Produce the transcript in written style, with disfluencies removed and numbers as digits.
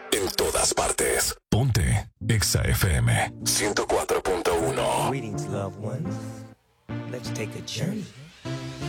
En todas partes. Ponte Exa FM 104.1. Greetings, loved ones. Let's take a journey